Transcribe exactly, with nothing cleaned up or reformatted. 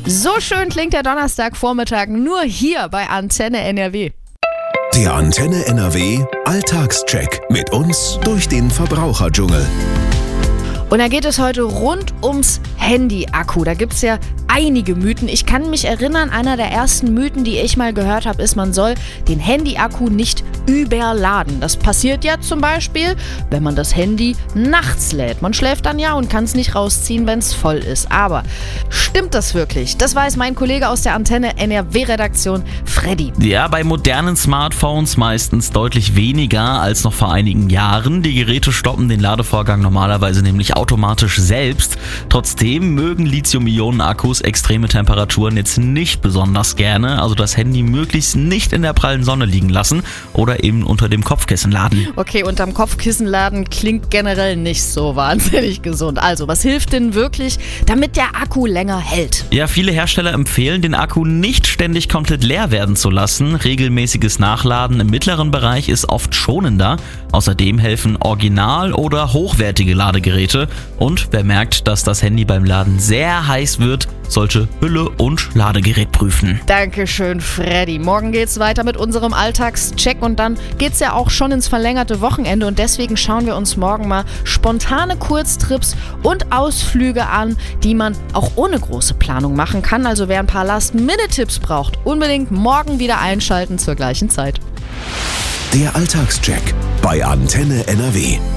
So schön klingt der Donnerstagvormittag nur hier bei Antenne N R W. Der Antenne N R W Alltagscheck mit uns durch den Verbraucherdschungel. Und da geht es heute rund ums Handy-Akku. Da gibt es ja einige Mythen. Ich kann mich erinnern, einer der ersten Mythen, die ich mal gehört habe, ist, man soll den Handy-Akku nicht überladen. Das passiert ja zum Beispiel, wenn man das Handy nachts lädt. Man schläft dann ja und kann es nicht rausziehen, wenn es voll ist. Aber stimmt das wirklich? Das weiß mein Kollege aus der Antenne N R W-Redaktion, Freddy. Ja, bei modernen Smartphones meistens deutlich weniger als noch vor einigen Jahren. Die Geräte stoppen den Ladevorgang normalerweise nämlich automatisch selbst. Trotzdem mögen Lithium-Ionen-Akkus extreme Temperaturen jetzt nicht besonders gerne. Also das Handy möglichst nicht in der prallen Sonne liegen lassen oder eben unter dem Kopfkissen laden. Okay, unterm Kopfkissen laden klingt generell nicht so wahnsinnig gesund. Also, was hilft denn wirklich, damit der Akku länger hält? Ja, viele Hersteller empfehlen, den Akku nicht ständig komplett leer werden zu lassen. Regelmäßiges Nachladen im mittleren Bereich ist oft schonender. Außerdem helfen original- oder hochwertige Ladegeräte. Und wer merkt, dass das Handy beim Laden sehr heiß wird, sollte Hülle und Ladegerät prüfen. Dankeschön, Freddy. Morgen geht's weiter mit unserem Alltagscheck und dann geht's ja auch schon ins verlängerte Wochenende und deswegen schauen wir uns morgen mal spontane Kurztrips und Ausflüge an, die man auch ohne große Planung machen kann. Also wer ein paar Last-Minute-Tipps braucht, unbedingt morgen wieder einschalten zur gleichen Zeit. Der Alltagscheck bei Antenne N R W.